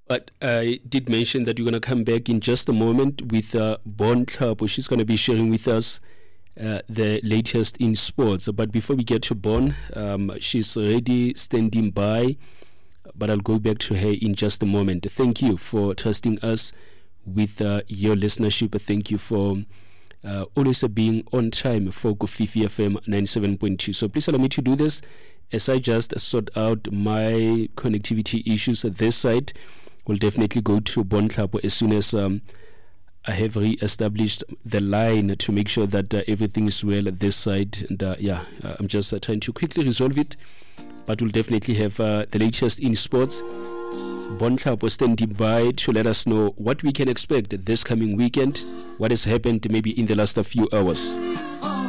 But I did mention that you're going to come back in just a moment with Bon Tlhapo. She's going to be sharing with us the latest in sports. But before we get to Bon, she's already standing by, but I'll go back to her in just a moment. Thank you for trusting us with your listenership. Thank you for always being on time for Kofifi FM 97.2. So please allow me to do this as I just sort out my connectivity issues at this side. We'll definitely go to Bon Tlhapo as soon as I have re-established the line to make sure that everything is well at this side. And I'm just trying to quickly resolve it. But we'll definitely have the latest in sports. Bon Tlhapo standing by to let us know what we can expect this coming weekend, what has happened maybe in the last few hours.